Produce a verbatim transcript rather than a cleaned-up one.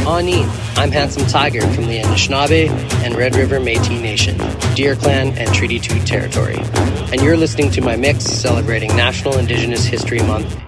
Ani, I'm Handsome Tiger from the Anishinaabe and Red River Métis Nation, Deer Clan and Treaty two territory. And you're listening to my mix celebrating National Indigenous History Month